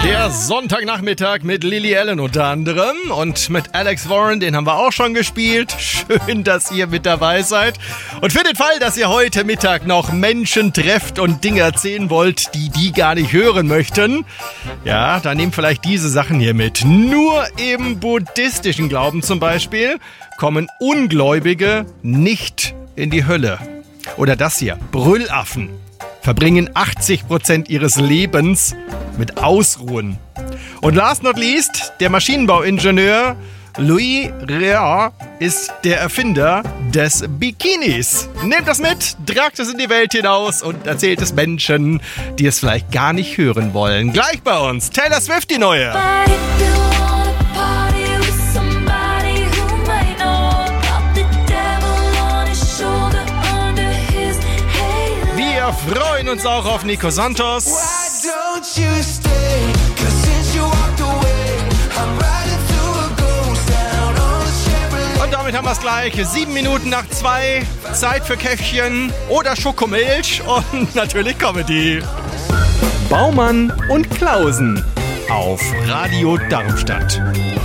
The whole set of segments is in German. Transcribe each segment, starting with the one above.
Der Sonntagnachmittag mit Lily Allen unter anderem und mit Alex Warren, den haben wir auch schon gespielt. Schön, dass ihr mit dabei seid. Und für den Fall, dass ihr heute Mittag noch Menschen trefft und Dinge erzählen wollt, die gar nicht hören möchten, ja, dann nehmt vielleicht diese Sachen hier mit. Nur im buddhistischen Glauben zum Beispiel kommen Ungläubige nicht in die Hölle. Oder das hier, Brüllaffen verbringen 80% ihres Lebens mit Ausruhen. Und last not least, der Maschinenbauingenieur Louis Réard ist der Erfinder des Bikinis. Nehmt das mit, tragt es in die Welt hinaus und erzählt es Menschen, die es vielleicht gar nicht hören wollen. Gleich bei uns, Taylor Swift, die neue. Wir freuen uns auch auf Nico Santos. Und damit haben wir es gleich. 7 Minuten nach 2. Zeit für Käffchen oder Schokomilch und natürlich Comedy. Baumann und Klausen auf Radio Darmstadt.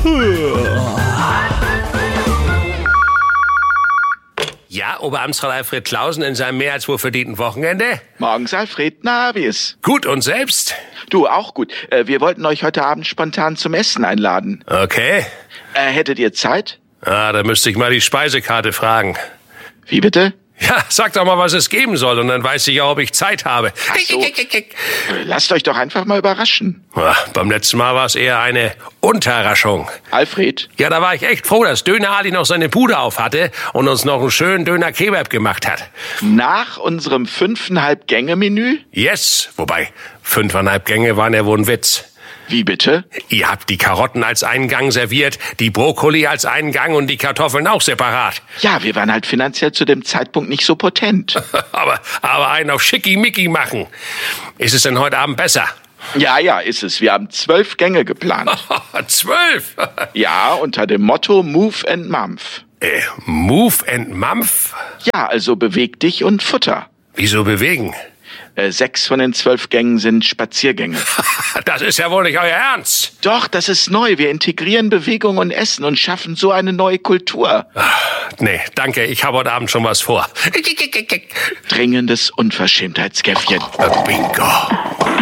Ja, Oberamtsrat Alfred Klausen in seinem mehr als wohl verdienten Wochenende. Morgens, Alfred. Na, wie ist? Gut, und selbst? Du, auch gut. Wir wollten euch heute Abend spontan zum Essen einladen. Okay. Hättet ihr Zeit? Ah, da müsste ich mal die Speisekarte fragen. Wie bitte? Ja, sag doch mal, was es geben soll, und dann weiß ich ja, ob ich Zeit habe. Ach so. Lasst euch doch einfach mal überraschen. Beim letzten Mal war es eher eine Unterraschung. Alfred? Ja, da war ich echt froh, dass Döner Ali noch seine Bude auf hatte und uns noch einen schönen Döner Kebab gemacht hat. Nach unserem 5,5-Gänge-Menü? Yes, wobei 5,5 Gänge waren ja wohl ein Witz. Wie bitte? Ihr habt die Karotten als einen Gang serviert, die Brokkoli als einen Gang und die Kartoffeln auch separat. Ja, wir waren halt finanziell zu dem Zeitpunkt nicht so potent. aber einen auf Schickimicki machen. Ist es denn heute Abend besser? Ja, ist es. Wir haben 12 Gänge geplant. 12? Ja, unter dem Motto Move and Mampf. Move and Mampf? Ja, also beweg dich und Futter. Wieso bewegen? 6 von den 12 Gängen sind Spaziergänge. Das ist ja wohl nicht euer Ernst. Doch, das ist neu. Wir integrieren Bewegung und Essen und schaffen so eine neue Kultur. Nee, danke. Ich habe heute Abend schon was vor. Dringendes Unverschämtheitskäffchen. Bingo.